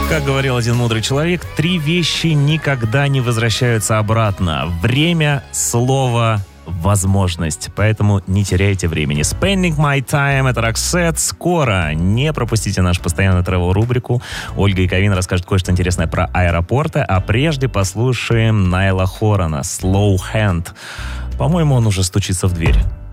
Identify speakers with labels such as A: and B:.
A: Как говорил один мудрый человек, 3 вещи никогда не возвращаются обратно. Время, слово, возможность. Поэтому не теряйте времени. Spending My Time — это Roxette. Скоро не пропустите нашу постоянную travel-рубрику. Ольга Яковина расскажет кое-что интересное про аэропорты. А прежде послушаем Найла Хорана «Slow Hand». По-моему, он уже стучится в дверь.